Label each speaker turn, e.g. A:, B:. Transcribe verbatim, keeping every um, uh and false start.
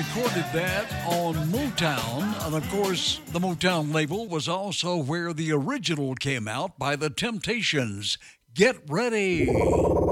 A: recorded that on Motown, and of course, the Motown label was also where the original came out by the Temptations. Get ready.